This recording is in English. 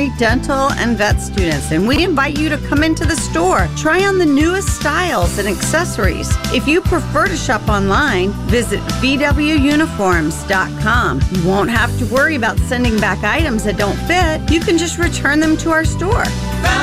veterinary, dental, and vet students, and we invite you to come into the store, try on the newest styles and accessories. If you prefer to shop online, visit VWUniforms.com. You won't have to worry about sending back items that don't fit. You can just return them to our store.